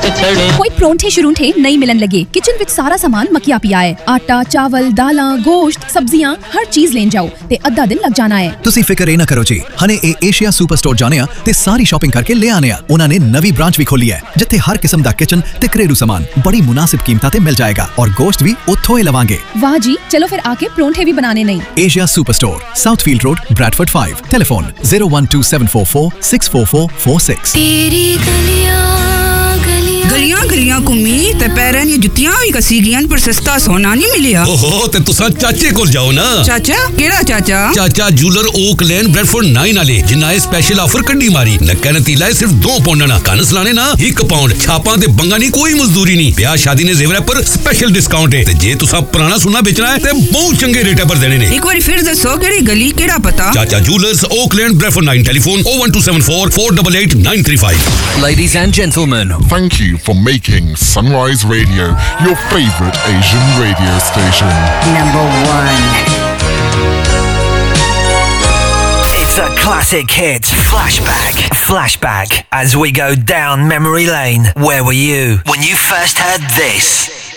छड़े। कोई परौंठे शुरूंठे नहीं मिलन लगे। किचन विच सारा सामान मकिया पिया है। आटा, चावल, दालां, गोश्त, सब्जियां हर चीज लेन जाओ ते अद्धा दिन लग जाना है। तुसी फिकर ही ना करो जी, हने ए एशिया सुपर स्टोर जाने आ ते सारी शॉपिंग करके ले आने आ। उन्हां ने नवी ब्रांच भी खोली है जिथे हर किस्म दा किचन ते घरेलू सामान बड़ी मुनासिब कीमतां ते मिल जाएगा और गोश्त भी उत्थों ही लवांगे। वाह जी, चलो फिर आके परौंठे भी बनाने नहीं। Asia super store, साउथफील्ड road, Bradford 5। Telephone 01274464446। तेरी गलियां गलियां घूमी ते पैरां दी जुत्तियां भी कसी गईयां पर सस्ता सोना नहीं मिलिया। ओहो ते तुसा चाचे कोल जाओ ना। चाचा केड़ा चाचा? चाचा जूलर ओक लेन ब्रैडफोर्ड 9 वाले जिन्ना ए स्पेशल ऑफर कड्डी मारी। नक्का नतीला सिर्फ 2 पाउंड ना, कन सलाने ना 1 पाउंड। छापां ते बंगा नहीं, कोई मजदूरी नहीं। ब्याह शादी ने जेवर पर स्पेशल डिस्काउंट है ते जे तुसा पुराना सोना बेचना है ते बहुत चंगे रेट पर देने ने। एक बार फिर दसो केड़ी गली केड़ा पता? चाचा jewellers okay lane Bradford 9। Telephone 01274 488 935। Ladies and gentlemen, thank you for making Sunrise Radio your favorite Asian radio station. Number 1. It's a classic hit. Flashback as we go down memory lane. Where were you when you first heard this?